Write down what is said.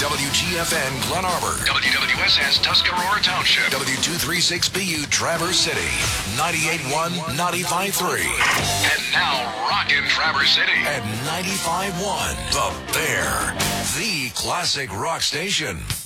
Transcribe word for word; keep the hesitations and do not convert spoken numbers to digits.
W G F N Glen Arbor, W W S S Tuscarora Township, W two thirty-six B U Traverse City, ninety-eight point one, ninety-five point three. And now rockin' Traverse City at ninety-five point one. The Bear, the classic rock station.